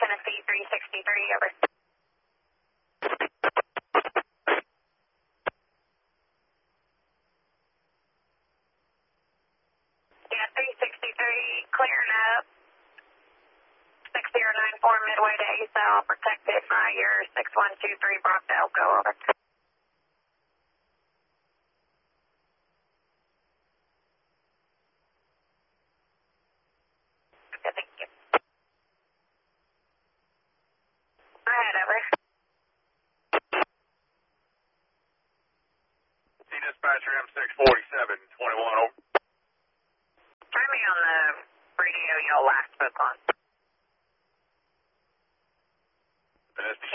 Tennessee 363, over. Yeah, 363, clearing up. 6094 midway to ASAL, protected by your 6123 Bravo Elko, over. Okay, thank you. Go ahead, over. Dispatcher M647, 21 over. Try me on the radio y'all last spoke on. SD